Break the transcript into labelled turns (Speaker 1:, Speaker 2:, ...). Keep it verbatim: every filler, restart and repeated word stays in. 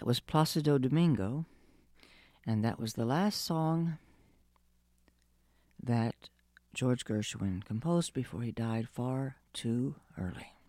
Speaker 1: That was Placido Domingo, and that was the last song that George Gershwin composed before he died far too early.